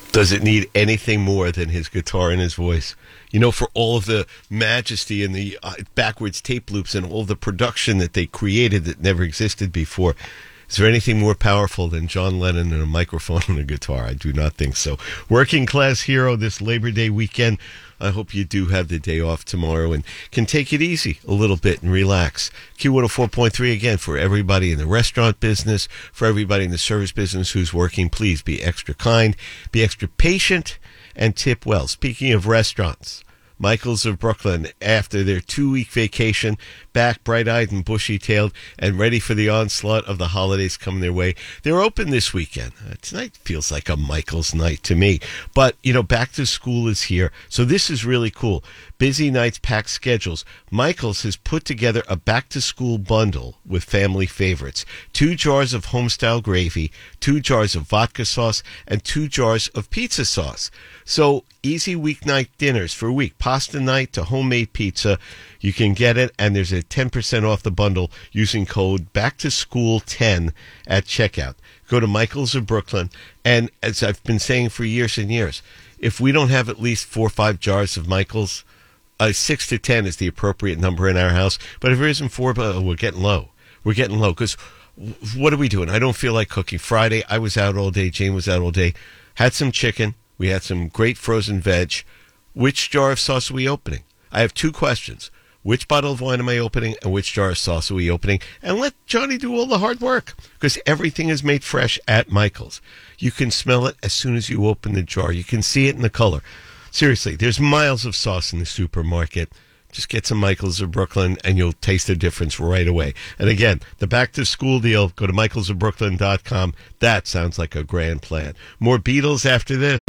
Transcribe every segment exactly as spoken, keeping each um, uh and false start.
Does it need anything more than his guitar and his voice? You know, for all of the majesty and the uh, backwards tape loops and all the production that they created that never existed before, is there anything more powerful than John Lennon and a microphone and a guitar? I do not think so. Working Class Hero this Labor Day weekend. I hope you do have the day off tomorrow and can take it easy a little bit and relax. Q one oh four point three again for everybody in the restaurant business, for everybody in the service business who's working. Please be extra kind, be extra patient, and tip well. Speaking of restaurants, Michael's of Brooklyn, after their two-week vacation, back bright-eyed and bushy-tailed and ready for the onslaught of the holidays coming their way. They're open this weekend. Uh, tonight feels like a Michael's night to me. But, you know, back to school is here. So this is really cool. Busy nights, packed schedules. Michael's has put together a back-to-school bundle with family favorites. Two jars of home-style gravy, two jars of vodka sauce, and two jars of pizza sauce. So easy weeknight dinners for a week. Pasta night to homemade pizza. You can get it, and there's a ten percent off the bundle using code back to school ten at checkout. Go to Michael's of Brooklyn, and as I've been saying for years and years, if we don't have at least four or five jars of Michael's, uh, six to ten is the appropriate number in our house. But if there isn't four, uh, we're getting low. We're getting low, because what are we doing? I don't feel like cooking. Friday, I was out all day. Jane was out all day. Had some chicken. We had some great frozen veg. Which jar of sauce are we opening? I have two questions. Which bottle of wine am I opening, and which jar of sauce are we opening? And let Johnny do all the hard work, because everything is made fresh at Michael's. You can smell it as soon as you open the jar. You can see it in the color. Seriously, there's miles of sauce in the supermarket. Just get some Michael's of Brooklyn, and you'll taste the difference right away. And again, the back-to-school deal, go to michaels of brooklyn dot com. That sounds like a grand plan. More Beatles after this.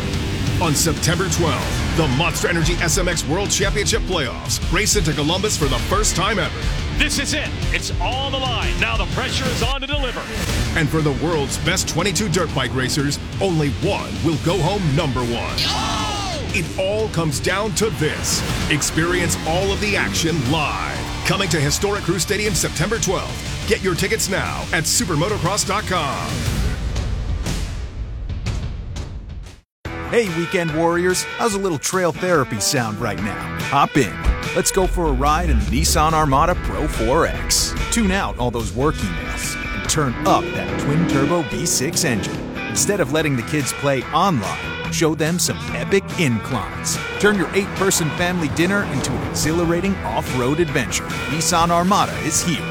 On September twelfth, the Monster Energy S M X World Championship Playoffs race into Columbus for the first time ever. This is it. It's on the line. Now the pressure is on to deliver. And for the world's best twenty-two dirt bike racers, only one will go home number one. Oh! It all comes down to this. Experience all of the action live. Coming to historic Crew Stadium September twelfth. Get your tickets now at supermotocross dot com. Hey, weekend warriors, how's a little trail therapy sound right now? Hop in. Let's go for a ride in the Nissan Armada Pro four X. Tune out all those work emails and turn up that twin-turbo V six engine. Instead of letting the kids play online, show them some epic inclines. Turn your eight-person family dinner into an exhilarating off-road adventure. Nissan Armada is here.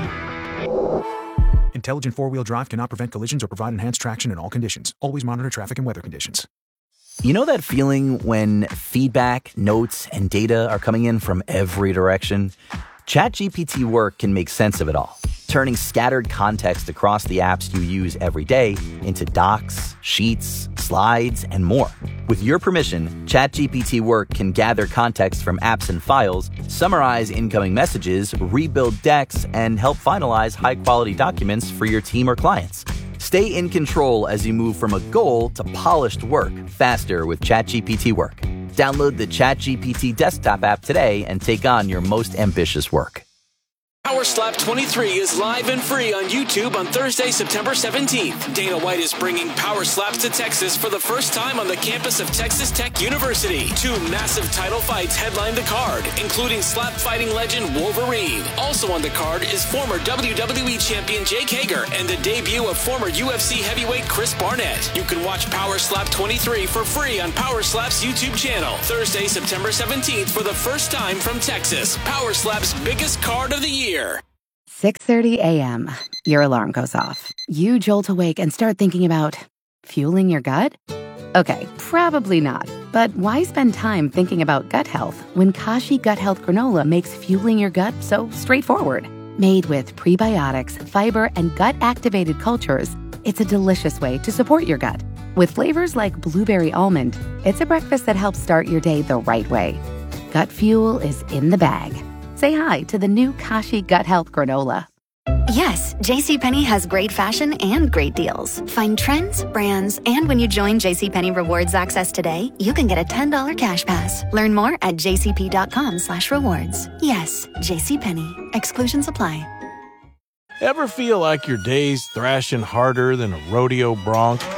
Intelligent four-wheel drive cannot prevent collisions or provide enhanced traction in all conditions. Always monitor traffic and weather conditions. You know that feeling when feedback, notes, and data are coming in from every direction? ChatGPT Work can make sense of it all, turning scattered context across the apps you use every day into docs, sheets, slides, and more. With your permission, ChatGPT Work can gather context from apps and files, summarize incoming messages, rebuild decks, and help finalize high-quality documents for your team or clients. Stay in control as you move from a goal to polished work faster with ChatGPT Work. Download the ChatGPT desktop app today and take on your most ambitious work. Power Slap twenty-three is live and free on YouTube on Thursday, September seventeenth. Dana White is bringing Power Slaps to Texas for the first time on the campus of Texas Tech University. Two massive title fights headline the card, including slap fighting legend Wolverine. Also on the card is former W W E champion Jake Hager and the debut of former U F C heavyweight Chris Barnett. You can watch Power Slap twenty-three for free on Power Slap's YouTube channel. Thursday, September seventeenth for the first time from Texas. Power Slap's biggest card of the year. six thirty a.m. Your alarm goes off. You jolt awake and start thinking about fueling your gut? Okay, probably not. But why spend time thinking about gut health when Kashi Gut Health Granola makes fueling your gut so straightforward? Made with prebiotics, fiber, and gut-activated cultures, it's a delicious way to support your gut. With flavors like blueberry almond, it's a breakfast that helps start your day the right way. Gut fuel is in the bag. Say hi to the new Kashi Gut Health Granola. Yes, JCPenney has great fashion and great deals. Find trends, brands, and when you join JCPenney Rewards Access today, you can get a ten dollars cash pass. Learn more at jcp.com slash rewards. Yes, JCPenney. Exclusions apply. Ever feel like your day's thrashing harder than a rodeo bronc?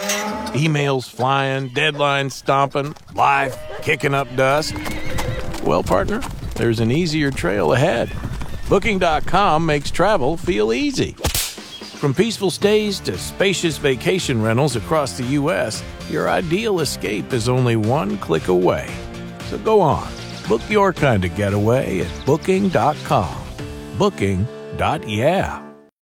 Emails flying, deadlines stomping, life kicking up dust. Well, partner, there's an easier trail ahead. Booking dot com makes travel feel easy. From peaceful stays to spacious vacation rentals across the U S, your ideal escape is only one click away. So go on, book your kind of getaway at Booking dot com. Booking. Yeah.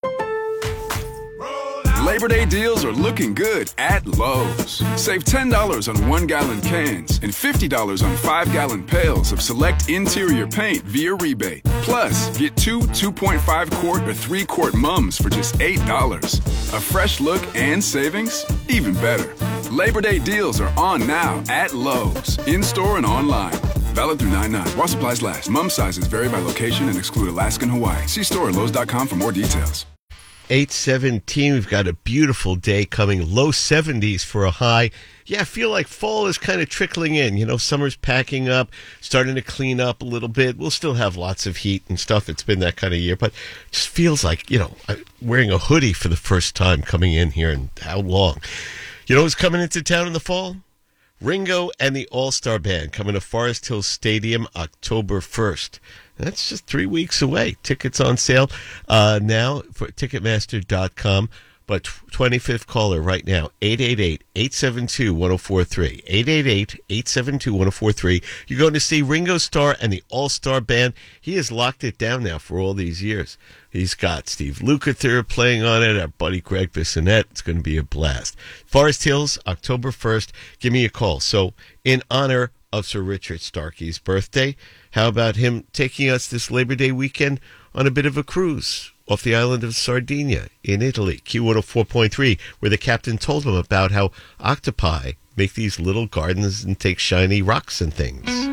Labor Day deals are looking good at Lowe's. Save ten dollars on one-gallon cans and fifty dollars on five-gallon pails of select interior paint via rebate. Plus, get two two point five quart or three quart mums for just eight dollars. A fresh look and savings? Even better. Labor Day deals are on now at Lowe's, in-store and online. Valid through nine nine. While supplies last. Mum sizes vary by location and exclude Alaska and Hawaii. See store at Lowe's dot com for more details. eight seventeen, we've got a beautiful day coming. Low seventies for a high. Yeah, I feel like fall is kind of trickling in. You know, summer's packing up, starting to clean up a little bit. We'll still have lots of heat and stuff. It's been that kind of year. But it just feels like, you know, I'm wearing a hoodie for the first time coming in here in how long? You know who's coming into town in the fall? Ringo and the All-Star Band coming to Forest Hills Stadium October first. That's just three weeks away. Tickets on sale uh, now for Ticketmaster dot com. But twenty-fifth caller right now, eight eight eight, eight seven two, one oh four three. eight eight eight, eight seven two, one oh four three. You're going to see Ringo Starr and the All-Star Band. He has locked it down now for all these years. He's got Steve Lukather playing on it, our buddy Greg Bissonette. It's going to be a blast. Forest Hills, October first. Give me a call. So, in honor of Sir Richard Starkey's birthday, how about him taking us this Labor Day weekend on a bit of a cruise off the island of Sardinia in Italy? Q one oh four point three, where the captain told him about how octopi make these little gardens and take shiny rocks and things.